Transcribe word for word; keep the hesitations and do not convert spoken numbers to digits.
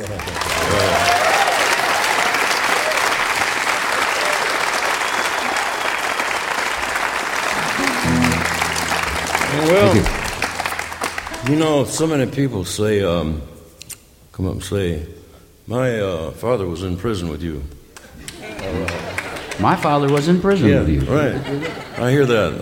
Right. Well, you. you know, so many people say, um, come up and say, my uh, father was in prison with you. My father was in prison yeah, with you. Right. I hear that